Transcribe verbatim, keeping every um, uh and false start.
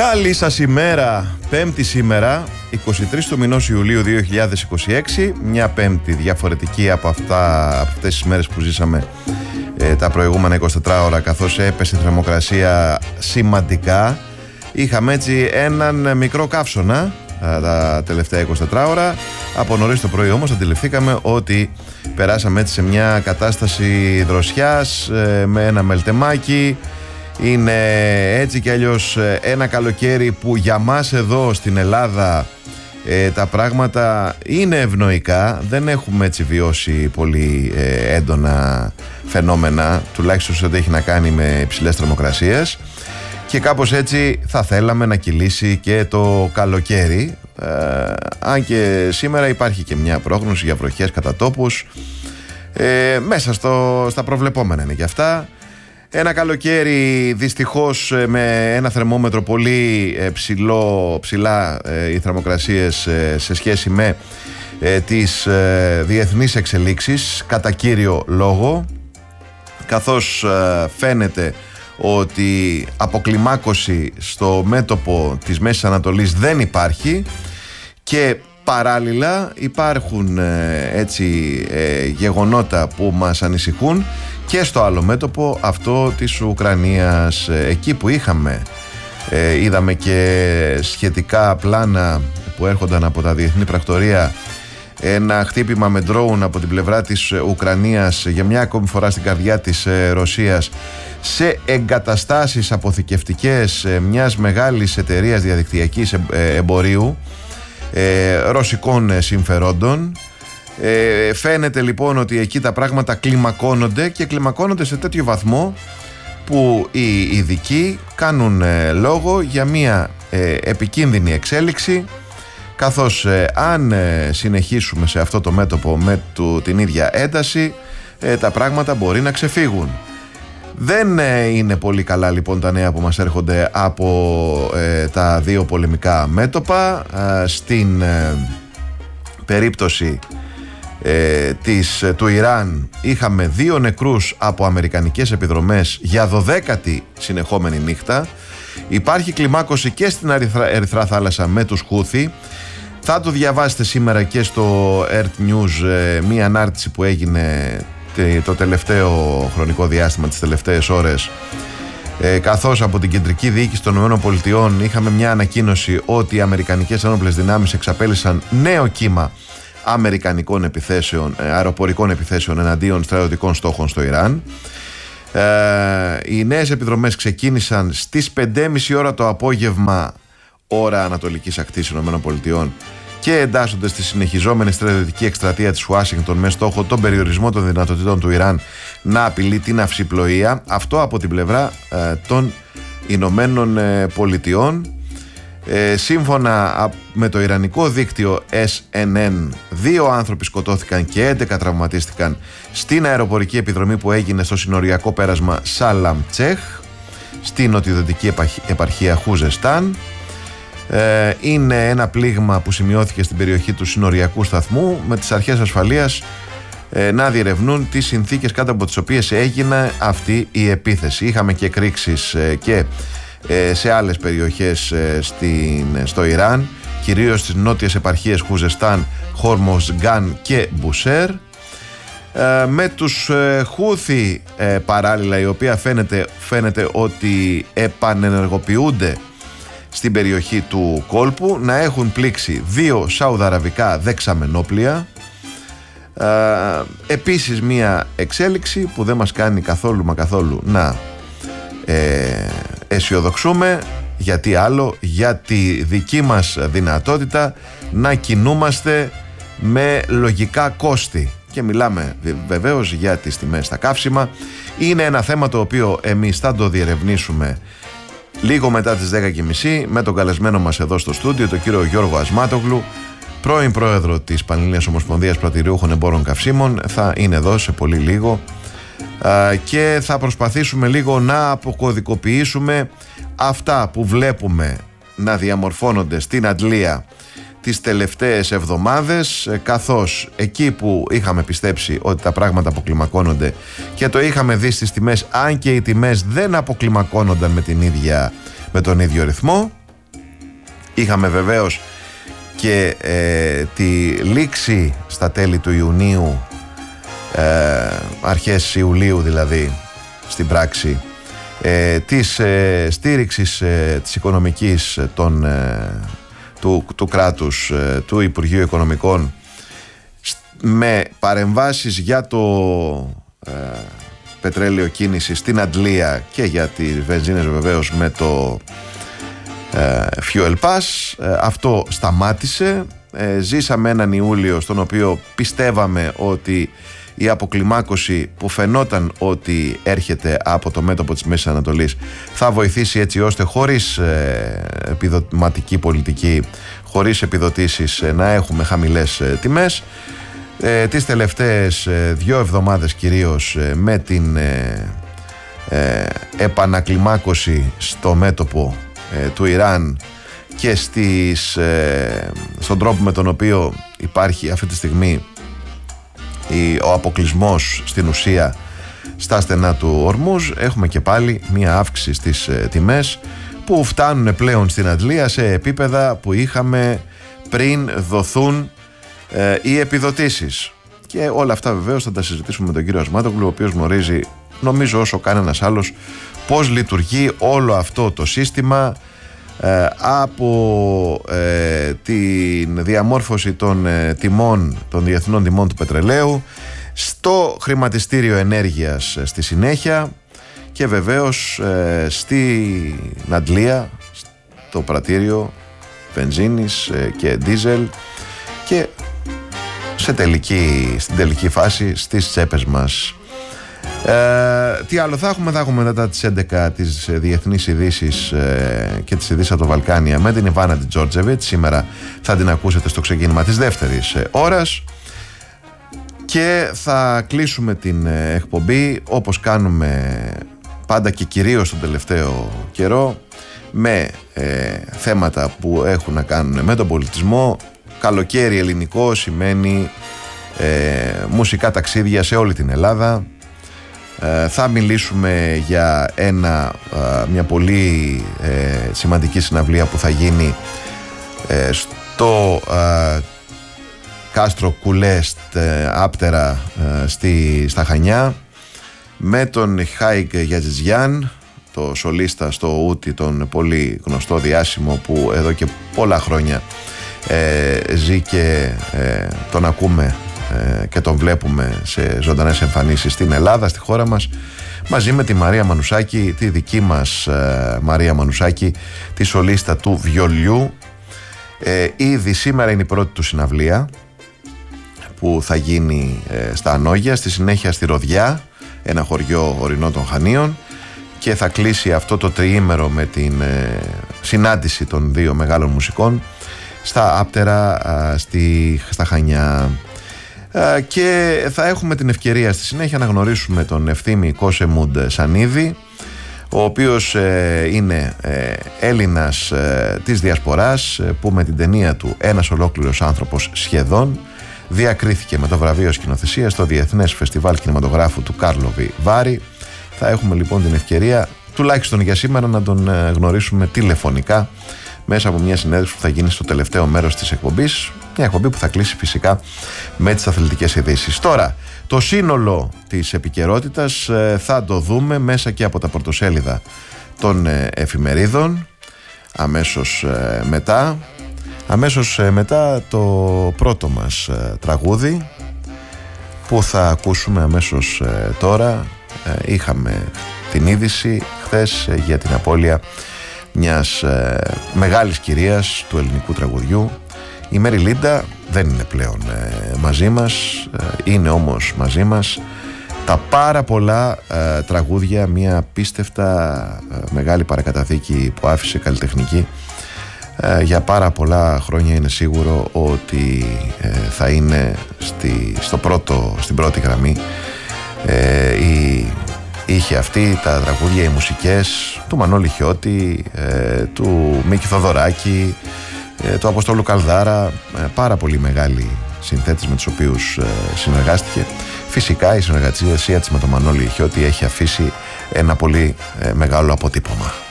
Καλή σας ημέρα, πέμπτη σήμερα, εικοστή τρίτη του μηνός Ιουλίου δύο χιλιάδες είκοσι έξι. Μια πέμπτη διαφορετική από, αυτά, από αυτές τις μέρες που ζήσαμε ε, τα προηγούμενα εικοσιτέσσερις ώρα, καθώς έπεσε η θερμοκρασία σημαντικά. Είχαμε έτσι έναν μικρό καύσωνα τα τελευταία εικοσιτέσσερις ώρα. Από νωρίς το πρωί όμως αντιληφθήκαμε ότι περάσαμε έτσι σε μια κατάσταση δροσιάς, ε, με ένα μελτεμάκι. Είναι έτσι κι αλλιώς ένα καλοκαίρι που για μας εδώ στην Ελλάδα ε, τα πράγματα είναι ευνοϊκά. Δεν έχουμε έτσι βιώσει πολύ ε, έντονα φαινόμενα, τουλάχιστον σε ό,τι έχει να κάνει με υψηλές θερμοκρασίες, και κάπως έτσι θα θέλαμε να κυλήσει και το καλοκαίρι, ε, αν και σήμερα υπάρχει και μια πρόγνωση για βροχές κατά τόπους, ε, μέσα στο, στα προβλεπόμενα είναι και αυτά. Ένα καλοκαίρι δυστυχώς με ένα θερμόμετρο πολύ ψηλό, ψηλά οι θερμοκρασίες σε σχέση με τις διεθνείς εξελίξεις, κατά κύριο λόγο, καθώς φαίνεται ότι αποκλιμάκωση στο μέτωπο της Μέσης Ανατολής δεν υπάρχει, και παράλληλα υπάρχουν έτσι γεγονότα που μας ανησυχούν και στο άλλο μέτωπο, αυτό της Ουκρανίας. Εκεί που είχαμε, ε, είδαμε και σχετικά πλάνα που έρχονταν από τα διεθνή πρακτορία, ένα χτύπημα με ντρόουν από την πλευρά της Ουκρανίας για μια ακόμη φορά στην καρδιά της ε, Ρωσίας, σε εγκαταστάσεις αποθηκευτικές ε, μιας μεγάλης εταιρείας διαδικτυακής εμπορίου ε, ρωσικών συμφερόντων. Ε, φαίνεται λοιπόν ότι εκεί τα πράγματα κλιμακώνονται, και κλιμακώνονται σε τέτοιο βαθμό που οι ειδικοί κάνουν ε, λόγο για μια ε, επικίνδυνη εξέλιξη, καθώς ε, αν ε, συνεχίσουμε σε αυτό το μέτωπο με του, την ίδια ένταση, ε, τα πράγματα μπορεί να ξεφύγουν. Δεν ε, είναι πολύ καλά λοιπόν τα νέα που μας έρχονται από ε, τα δύο πολεμικά μέτωπα. ε, στην ε, περίπτωση Ε, της, του Ιράν είχαμε δύο νεκρούς από αμερικανικές επιδρομές για δωδέκατη συνεχόμενη νύχτα. Υπάρχει κλιμάκωση και στην Ερυθρά, Ερυθρά θάλασσα με τους Χούθι. Θα το διαβάσετε σήμερα και στο Earth News, ε, μία ανάρτηση που έγινε το τελευταίο χρονικό διάστημα, τις τελευταίες ώρες, ε, καθώς από την κεντρική διοίκηση των ΗΠΑ είχαμε μια ανακοίνωση ότι οι αμερικανικές ένοπλες δυνάμεις εξαπέλυσαν νέο κύμα αμερικανικών επιθέσεων, αεροπορικών επιθέσεων εναντίον στρατιωτικών στόχων στο Ιράν. Ε, οι νέες επιδρομές ξεκίνησαν στις πέντε και μισή ώρα το απόγευμα, ώρα ανατολικής ακτής ΗΠΑ, και εντάσσονται στη συνεχιζόμενη στρατιωτική εκστρατεία της Ουάσιγκτον με στόχο τον περιορισμό των δυνατοτήτων του Ιράν να απειλεί την αυσιπλοεία. Αυτό από την πλευρά ε, των Ηνωμένων Πολιτειών. Ε, σύμφωνα με το ιρανικό δίκτυο ες εν εν, δύο άνθρωποι σκοτώθηκαν και έντεκα τραυματίστηκαν στην αεροπορική επιδρομή που έγινε στο συνοριακό πέρασμα Σαλαμτσέχ στην νοτιοδυτική επαρχία Χουζεστάν. Ε, είναι ένα πλήγμα που σημειώθηκε στην περιοχή του συνοριακού σταθμού, με τις αρχές ασφαλείας ε, να διερευνούν τις συνθήκες κάτω από τις οποίες έγινε αυτή η επίθεση. Είχαμε και εκρήξεις ε, και σε άλλες περιοχές στην, στο Ιράν, κυρίως στις νότιες επαρχίες Χουζεστάν, Χορμοζγκάν και Μπουσέρ. Με τους Χούθι παράλληλα, οι οποίοι φαίνεται, φαίνεται ότι επανενεργοποιούνται στην περιοχή του κόλπου, να έχουν πλήξει δύο σαουδαραβικά δεξαμενόπλια. Επίσης μια εξέλιξη που δεν μας κάνει καθόλου μα καθόλου να ε, αισιοδοξούμε. Γιατί άλλο, για τη δική μας δυνατότητα να κινούμαστε με λογικά κόστη, και μιλάμε βεβαίως για τις τιμές στα καύσιμα. Είναι ένα θέμα το οποίο εμείς θα το διερευνήσουμε λίγο μετά τις δέκα και μισή με τον καλεσμένο μας εδώ στο στούντιο, τον κύριο Γιώργο Ασμάτογλου, πρώην πρόεδρο της Πανελλήνιας Ομοσπονδίας Πρατηριούχων Εμπόρων Καυσίμων. Θα είναι εδώ σε πολύ λίγο και θα προσπαθήσουμε λίγο να αποκωδικοποιήσουμε αυτά που βλέπουμε να διαμορφώνονται στην Αντλία τις τελευταίες εβδομάδες, καθώς εκεί που είχαμε πιστέψει ότι τα πράγματα αποκλιμακώνονται και το είχαμε δει στις τιμές, αν και οι τιμές δεν αποκλιμακώνονταν με, την ίδια, με τον ίδιο ρυθμό, Είχαμε βεβαίως και ε, τη λήξη στα τέλη του Ιουνίου, ε, αρχές Ιουλίου δηλαδή στην πράξη, ε, της ε, στήριξης ε, της οικονομικής των, ε, του, του κράτους, ε, του Υπουργείου Οικονομικών, με παρεμβάσεις για το ε, πετρέλαιο κίνηση στην Αντλία και για τις βενζίνες βεβαίως με το ε, Fuel Pass. Ε, αυτό σταμάτησε. Ε, ζήσαμε έναν Ιούλιο στον οποίο πιστεύαμε ότι η αποκλιμάκωση που φαινόταν ότι έρχεται από το μέτωπο της Μέσης Ανατολής θα βοηθήσει έτσι ώστε χωρίς ε, επιδοτηματική πολιτική, χωρίς επιδοτήσεις, ε, να έχουμε χαμηλές ε, τιμές. Ε, τις τελευταίες ε, δύο εβδομάδες κυρίως ε, με την ε, ε, επανακλιμάκωση στο μέτωπο ε, του Ιράν και στις, ε, στον τρόπο με τον οποίο υπάρχει αυτή τη στιγμή η, ο αποκλεισμός στην ουσία στα στενά του Ορμούζ, έχουμε και πάλι μία αύξηση στις ε, τιμές που φτάνουν πλέον στην Αντλία σε επίπεδα που είχαμε πριν δοθούν ε, οι επιδοτήσεις. Και όλα αυτά βεβαίως θα τα συζητήσουμε με τον κύριο Ασμάτογλου, ο οποίος γνωρίζει, νομίζω όσο κανένας άλλος, πώς λειτουργεί όλο αυτό το σύστημα, ε, από ε, την διαμόρφωση των ε, τιμών, των διεθνών τιμών του πετρελαίου, στο χρηματιστήριο ενέργειας ε, στη συνέχεια, και βεβαίως ε, στην Αντλία, στο πρατήριο βενζίνης ε, και ντίζελ, και σε τελική, στην τελική φάση στις τσέπες μας. Ε, τι άλλο θα έχουμε? Θα έχουμε μετά τις έντεκα τις διεθνείς ειδήσεις ε, και τις ειδήσεις από το Βαλκάνια με την Ιβάνα Τζόρτζεβιτ. Σήμερα θα την ακούσετε στο ξεκίνημα της δεύτερης ε, ώρας, και θα κλείσουμε την ε, εκπομπή όπως κάνουμε πάντα και κυρίως τον τελευταίο καιρό, με ε, θέματα που έχουν να κάνουν με τον πολιτισμό. Καλοκαίρι ελληνικό σημαίνει ε, μουσικά ταξίδια σε όλη την Ελλάδα. Ε, θα μιλήσουμε για ένα, ε, μια πολύ ε, σημαντική συναυλία που θα γίνει ε, στο ε, κάστρο Κουλέστ, ε, Άπτερα, ε, στη, στα Χανιά, με τον Χάικ Γιατζιάν, το σολίστα στο ούτι, τον πολύ γνωστό διάσημο που εδώ και πολλά χρόνια ε, ζει και ε, τον ακούμε ε, και τον βλέπουμε σε ζωντανές εμφανίσεις στην Ελλάδα, στη χώρα μας, μαζί με τη Μαρία Μανουσάκη, τη δική μας ε, Μαρία Μανουσάκη, τη σολίστα του βιολιού. Ε, ήδη σήμερα είναι η πρώτη του συναυλία που θα γίνει ε, στα Ανόγια, στη συνέχεια στη Ροδιά, ένα χωριό ορεινό των Χανίων, και θα κλείσει αυτό το τριήμερο με την ε, συνάντηση των δύο μεγάλων μουσικών στα Άπτερα, στη, στα Χανιά. Και θα έχουμε την ευκαιρία στη συνέχεια να γνωρίσουμε τον Ευθύμη Κόσεμουντ Σανίδη, ο οποίος ε, είναι ε, Έλληνας ε, της Διασποράς, ε, που με την ταινία του «Ένας ολόκληρος άνθρωπος σχεδόν» διακρίθηκε με το βραβείο σκηνοθεσίας στο Διεθνές Φεστιβάλ Κινηματογράφου του Κάρλοβι Βάρη. Θα έχουμε λοιπόν την ευκαιρία, τουλάχιστον για σήμερα, να τον ε, γνωρίσουμε τηλεφωνικά μέσα από μια συνέντευξη που θα γίνει στο τελευταίο μέρος της εκπομπής. Μια εκπομπή που θα κλείσει φυσικά με τις αθλητικές ειδήσεις. Τώρα, το σύνολο της επικαιρότητας ε, θα το δούμε μέσα και από τα πρωτοσέλιδα των ε, εφημερίδων. Αμέσως ε, μετά αμέσως ε, μετά το πρώτο μας ε, τραγούδι που θα ακούσουμε αμέσως ε, τώρα. Ε, είχαμε την είδηση χθες ε, για την απώλεια μιας ε, μεγάλης κυρίας του ελληνικού τραγουδιού. Η Μέρι Λίντα δεν είναι πλέον ε, μαζί μας, ε, είναι όμως μαζί μας τα πάρα πολλά ε, τραγούδια, μια απίστευτα ε, μεγάλη παρακαταθήκη που άφησε καλλιτεχνική. Ε, για πάρα πολλά χρόνια είναι σίγουρο ότι ε, θα είναι στη, στο πρώτο, στην πρώτη γραμμή. Ε, η είχε αυτή τα τραγούδια, οι μουσικές του Μανώλη Χιώτη, ε, του Μίκη Θοδωράκη, ε, του Αποστόλου Καλδάρα, ε, πάρα πολύ μεγάλοι συνθέτες με τους οποίους ε, συνεργάστηκε. Φυσικά η συνεργασία της με τον Μανώλη Χιώτη έχει αφήσει ένα πολύ ε, μεγάλο αποτύπωμα.